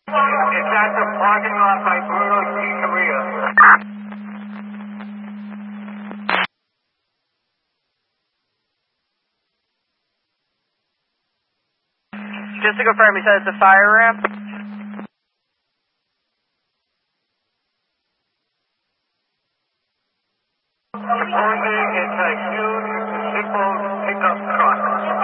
It's at the parking lot by Bruno's Pizzeria. Just to confirm, you said it's a fire ramp? Supposedly it's like